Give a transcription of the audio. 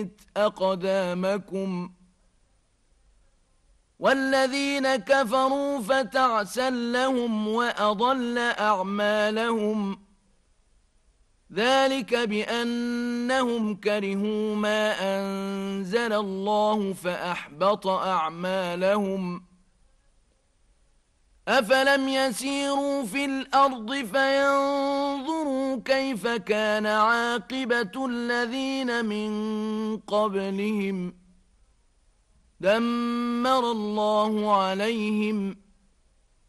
أقدامكم والذين كفروا فتعسا لهم وأضل أعمالهم ذلك بأنهم كرهوا ما أنزل الله فأحبط أعمالهم أفلم يسيروا في الأرض فينظروا كيف كان عاقبة الذين من قبلهم دمر الله عليهم